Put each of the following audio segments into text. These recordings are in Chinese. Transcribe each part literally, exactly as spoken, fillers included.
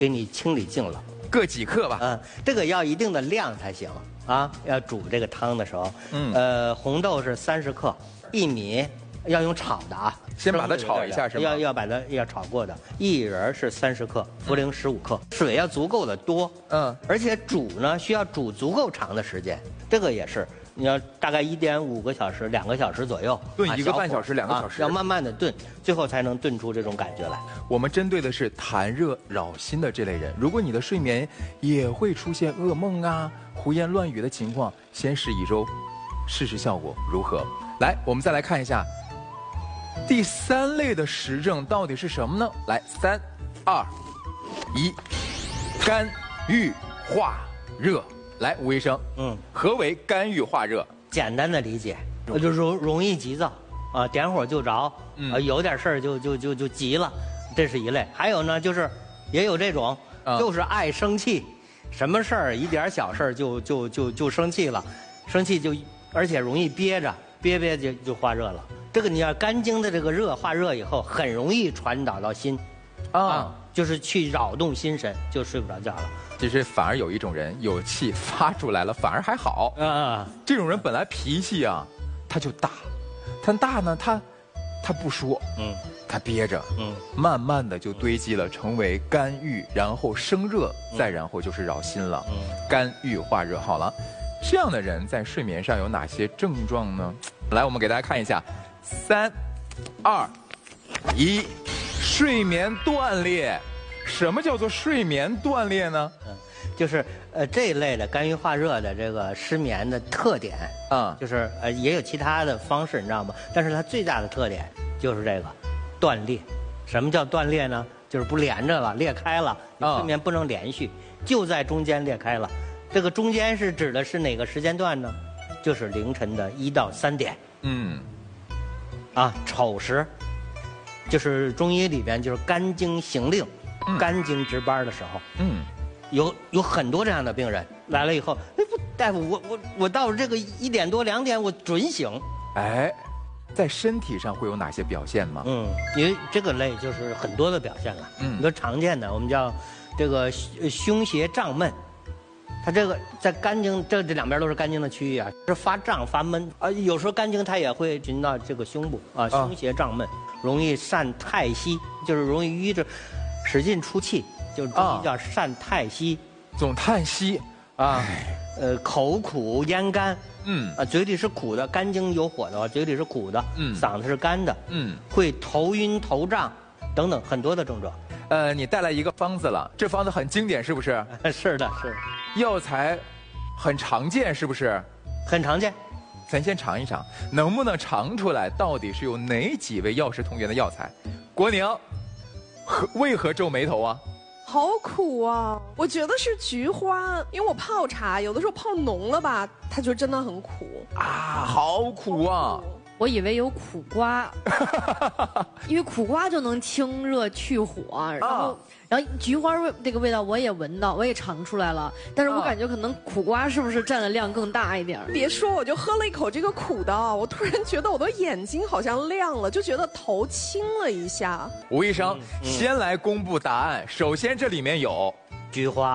给你清理净了。 各几克吧？ 嗯，这个要一定的量才行啊。要煮这个汤的时候，嗯，呃，红豆是三十克，薏米要用炒的啊， 先把它炒一下是吗？ 要要把它要炒过的。薏仁是三十克，茯苓十五克，水要足够的多。嗯，而且煮呢需要煮足够长的时间，这个也是。你要大概一点五个小时、两个小时左右， 炖一个半小时、两个小时， 要慢慢的炖，最后才能炖出这种感觉来。 我们针对的是痰热扰心的这类人，如果你的睡眠也会出现噩梦啊、胡言乱语的情况，先试一周，试试效果如何。来，我们再来看一下第三类的实证到底是什么呢？来，三、二、一，肝郁化热。来，吴医生，嗯，何为肝郁化热？ 简单的理解，就是容容易急躁啊，点火就着，嗯、啊，有点事儿就就就就急了，这是一类。还有呢，就是也有这种，嗯、就是爱生气，什么事儿一点小事儿就就就就生气了，生气就而且容易憋着，憋憋就就化热了。这个你要肝经的这个热化热以后，很容易传导到心，啊，啊就是去扰动心神，就睡不着觉了。 其实反而有一种人有气发出来了，反而还好啊。这种人本来脾气啊，他就大，他大呢，他他不说，嗯，他憋着，嗯，慢慢的就堆积了，成为肝郁，然后生热，再然后就是扰心了，嗯，肝郁化热。好了，这样的人在睡眠上有哪些症状呢？来，我们给大家看一下，三、二、一，睡眠断裂。什么叫做睡眠断裂呢？嗯， 就是呃这一类的肝郁化热的这个失眠的特点啊、嗯，就是呃也有其他的方式，你知道吗？但是它最大的特点就是这个断裂。什么叫断裂呢？就是不连着了，裂开了，你睡眠不能连续，嗯、就在中间裂开了。这个中间是指的是哪个时间段呢？就是凌晨的一到三点。嗯，啊，丑时，就是中医里边就是肝经行令。肝经值班的时候，嗯，有有很多这样的病人来了以后，哎不，大夫，我我我到这个一点多两点我准醒，哎， 在身体上会有哪些表现吗？ 嗯，因为这个类就是很多的表现了，嗯，你说常见的我们叫这个胸胁胀闷，它这个在肝经这这两边都是肝经的区域啊，是发胀发闷啊，有时候肝经它也会循到这个胸部啊，胸胁胀闷，容易散太息，就是容易淤着。使劲出气，就中医叫善太息， 啊、总叹息啊， 呃，口苦咽干，嗯啊，嘴里是苦的，肝经有火的话，嘴里是苦的，嗯，嗓子是干的，嗯，会头晕头胀等等很多的症状。 呃，你带来一个方子了，这方子很经典，是不是？ 是的，是。 药材很常见，是不是？ 很常见。 咱先尝一尝，能不能尝出来到底是有哪几味药食同源的药材？国宁。为何皱眉头啊？ 好苦啊！我觉得是菊花，因为我泡茶有的时候泡浓了吧，它就真的很苦啊，好苦啊！ 我以为有苦瓜，因为苦瓜就能清热去火，然后、啊、然后菊花味这个味道我也闻到，我也尝出来了，但是我感觉可能苦瓜是不是占的量更大一点？ 别说，我就喝了一口这个苦的，我突然觉得我的眼睛好像亮了，就觉得头轻了一下。 吴医生，嗯、先来公布答案。首先，这里面有菊花。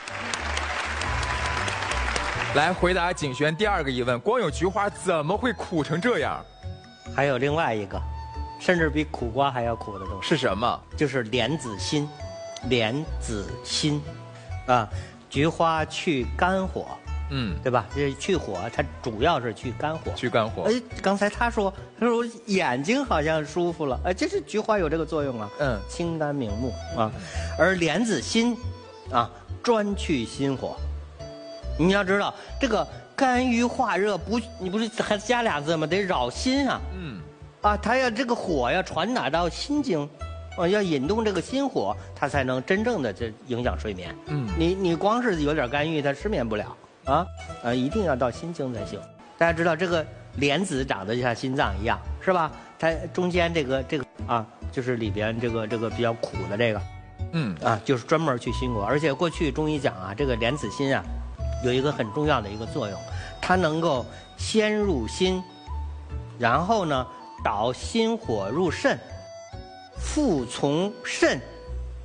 来回答景璇第二个疑问：光有菊花怎么会苦成这样？ 还有另外一个，甚至比苦瓜还要苦的东西是什么？ 就是莲子心。莲子心，啊，菊花去肝火，嗯，对吧？这去火，它主要是去肝火。 去肝火。 哎，刚才他说，他说眼睛好像舒服了，哎，这是菊花有这个作用啊。嗯，清肝明目啊，而莲子心，啊，专去心火。你要知道，这个肝郁化热不，你不是还加俩字吗？得扰心啊。嗯。啊，它要这个火要传达到心经，啊，要引动这个心火，它才能真正的这影响睡眠。嗯。你你光是有点肝郁，它失眠不了啊。啊，一定要到心经才行。大家知道这个莲子长得就像心脏一样，是吧？它中间这个这个啊，就是里边这个这个比较苦的这个，嗯啊，就是专门去心火。而且过去中医讲啊，这个莲子心啊。有一个很重要的一个作用，它能够先入心，然后呢导心火入肾，复从肾，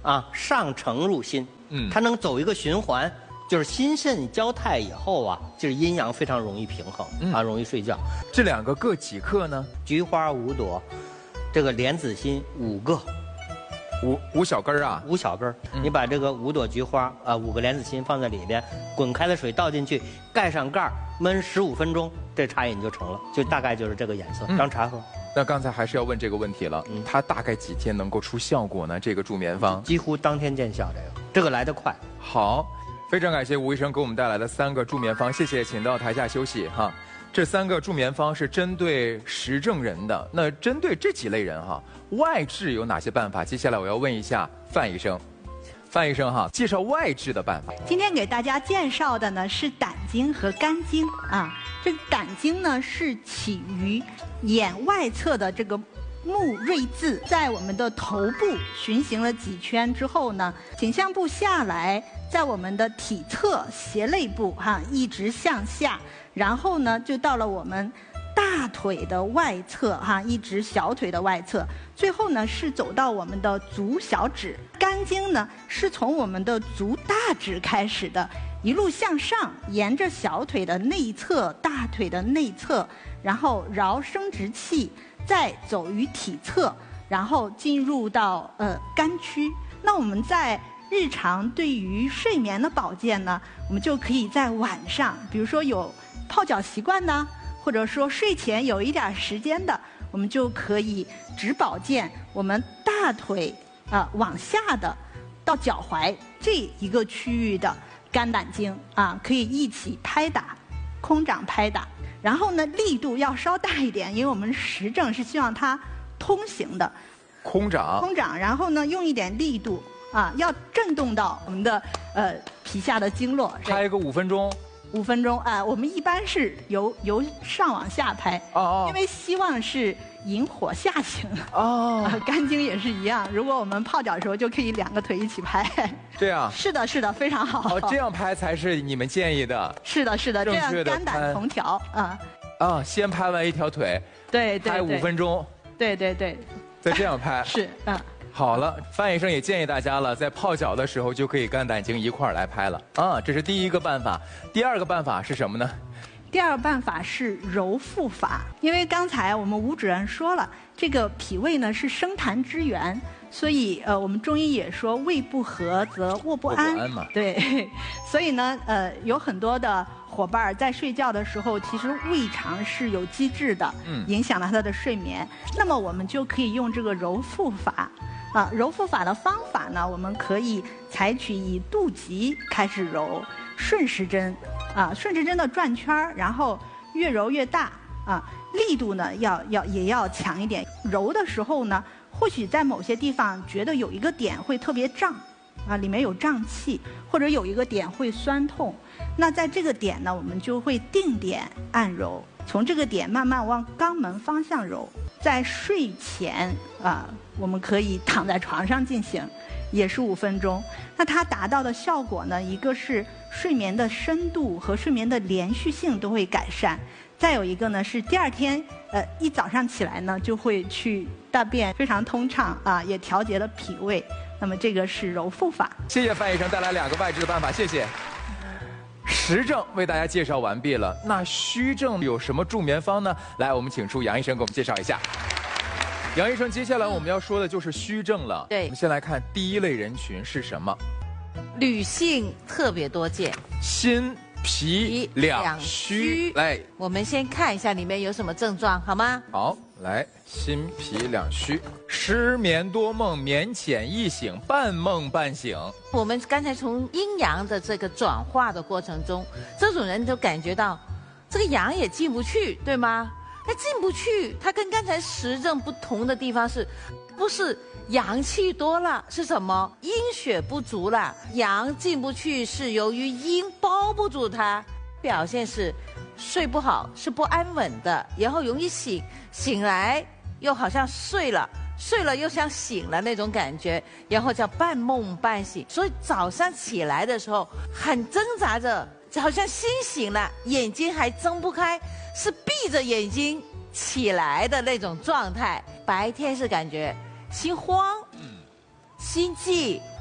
啊，上承入心，嗯，它能走一个循环，就是心肾交泰以后啊，就是阴阳非常容易平衡，嗯、啊，容易睡觉。 这两个各几克呢？ 菊花五朵，这个莲子心五个。 五五小根儿啊， 五小根儿，嗯、你把这个五朵菊花啊、呃，五个莲子心放在里边，滚开的水倒进去，盖上盖儿，焖十五分钟，这茶饮就成了，就大概就是这个颜色，当茶喝。 那刚才还是要问这个问题了，嗯，它大概几天能够出效果呢？这个助眠方几乎当天见效，这个这个来得快。 好，非常感谢吴医生给我们带来的三个助眠方，谢谢，请到台下休息哈。这三个助眠方是针对实证人的，那针对这几类人哈，外治有哪些办法？接下来我要问一下范医生，范医生哈，介绍外治的办法。 今天给大家介绍的呢是胆经和肝经啊。这个胆经呢是起于眼外侧的这个目锐眦，在我们的头部循行了几圈之后呢，颈项部下来，在我们的体侧斜肋部哈、啊、一直向下。然后呢，就到了我们大腿的外侧哈，一直小腿的外侧，最后呢是走到我们的足小指。肝经呢是从我们的足大指开始的，一路向上，沿着小腿的内侧、大腿的内侧，然后绕生殖器，再走于体侧，然后进入到呃肝区。那我们在日常对于睡眠的保健呢，我们就可以在晚上，比如说有泡脚习惯呢，或者说睡前有一点时间的，我们就可以只保健我们大腿啊、呃、往下的到脚踝这一个区域的肝胆经啊，可以一起拍打，空掌拍打。然后呢，力度要稍大一点，因为我们实证是希望它通行的。 空掌。 空掌，然后呢，用一点力度啊，要震动到我们的呃皮下的经络。 拍个五分钟。 五分钟啊、呃，我们一般是由由上往下拍，哦哦，因为希望是引火下行。哦，呃、肝经也是一样，如果我们泡脚的时候就可以两个腿一起拍。这样。 是的，是的，非常好。 哦，这样拍才是你们建议的。 是的，是的，这样肝胆同调啊。 啊，先拍完一条腿。 对对。 拍五分钟。 对对对。 再这样拍。 是，嗯。 好了，范医生也建议大家了，在泡脚的时候就可以肝胆经一块儿来拍了啊，这是第一个办法。第二个办法是什么呢？ 第二个办法是揉腹法，因为刚才我们吴主任说了，这个脾胃呢是生痰之源，所以呃，我们中医也说胃不和则卧不安。卧不安嘛。对，所以呢，呃，有很多的伙伴在睡觉的时候，其实胃肠是有积滞的，嗯，影响了他的睡眠。那么我们就可以用这个揉腹法。啊，揉腹法的方法呢，我们可以采取以肚脐开始揉，顺时针，啊，顺时针的转圈儿，然后越揉越大，啊，力度呢要要也要强一点。揉的时候呢，或许在某些地方觉得有一个点会特别胀，啊，里面有胀气，或者有一个点会酸痛，那在这个点呢，我们就会定点按揉，从这个点慢慢往肛门方向揉。在睡前啊，我们可以躺在床上进行，也是五分钟。那它达到的效果呢，一个是睡眠的深度和睡眠的连续性都会改善，再有一个呢是第二天呃一早上起来呢就会去大便非常通畅啊，也调节了脾胃。那么这个是揉腹法。 谢谢范医生带来两个外治的办法，谢谢。实证为大家介绍完毕了，那虚症有什么助眠方呢？来，我们请出杨医生给我们介绍一下。杨医生，接下来我们要说的就是虚症了。 对， 我们先来看第一类人群是什么？ 女性特别多见， 心脾两虚。来， 我们先看一下里面有什么症状，好吗？ 好，来，心脾两虚，失眠多梦，眠浅易醒，半梦半醒。 我们刚才从阴阳的这个转化的过程中，这种人就感觉到这个阳也进不去，对吗？它进不去，它跟刚才实证不同的地方是，不是阳气多了，是什么？阴血不足了，阳进不去是由于阴包不住它，表现是睡不好，是不安稳的，然后容易醒，醒来又好像睡了，睡了又像醒了那种感觉，然后叫半梦半醒。所以早上起来的时候很挣扎着，好像心醒了，眼睛还睁不开，是闭着眼睛起来的那种状态。白天是感觉心慌、心悸、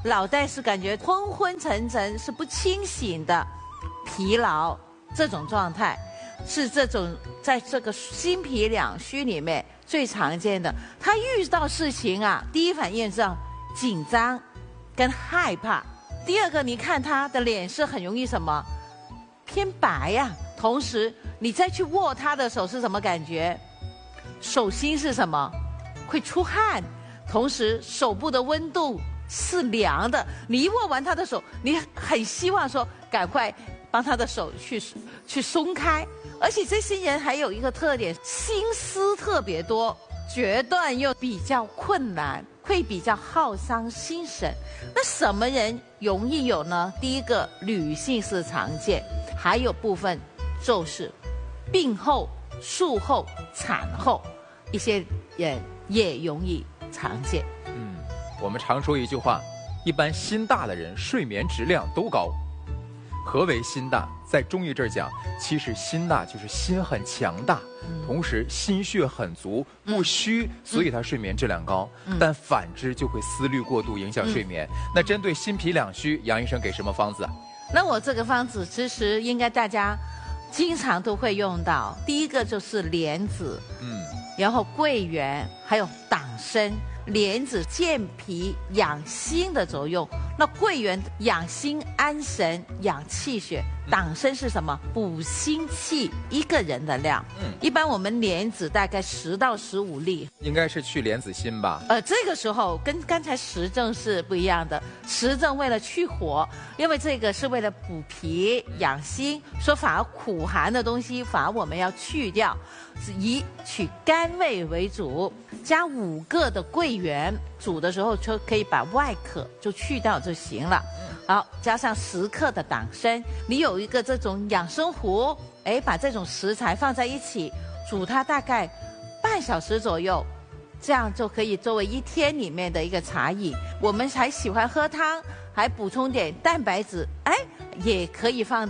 脑袋是感觉昏昏沉沉，是不清醒的，疲劳这种状态，是这种在这个心脾两虚里面最常见的。他遇到事情啊，第一反应是紧张跟害怕。第二个，你看他的脸是很容易什么偏白呀、啊，同时你再去握他的手是什么感觉？手心是什么？会出汗，同时手部的温度是凉的。你一握完他的手，你很希望说赶快帮他的手去去松开。而且这些人还有一个特点，心思特别多，决断又比较困难，会比较耗伤心神。那什么人容易有呢？第一个，女性是常见，还有部分就是病后、术后、产后，一些人也容易常见。 嗯，我们常说一句话，一般心大的人睡眠质量都高。何为心大？在中医这儿讲，其实心大就是心很强大，同时心血很足，不虚，所以他睡眠质量高。但反之就会思虑过度，影响睡眠。那针对心脾两虚，杨医生给什么方子啊？ 那我这个方子其实应该大家经常都会用到。第一个就是莲子，嗯，然后桂圆，还有党参。莲子健脾养心的作用，那桂圆养心安神、养气血，党参是什么？补心气，一个人的量。嗯，一般我们莲子大概十到十五粒， 应该是去莲子心吧？ 呃，这个时候跟刚才实证是不一样的。实证为了去火，因为这个是为了补脾养心，说反而苦寒的东西反而我们要去掉，以取甘味为主，加五个的桂圆，煮的时候就可以把外壳就去掉就行了。好，加上十克的党参，你有一个这种养生壶，哎，把这种食材放在一起煮它大概半小时左右，这样就可以作为一天里面的一个茶饮。我们还喜欢喝汤，还补充点蛋白质，哎，也可以放